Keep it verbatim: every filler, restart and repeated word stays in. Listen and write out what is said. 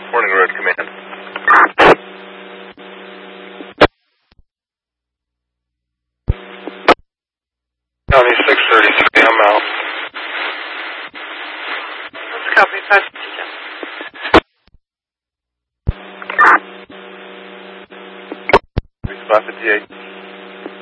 Morning Road Command. County six thirty-three, I'm out. Let's copy five fifty-seven. five fifty-eight.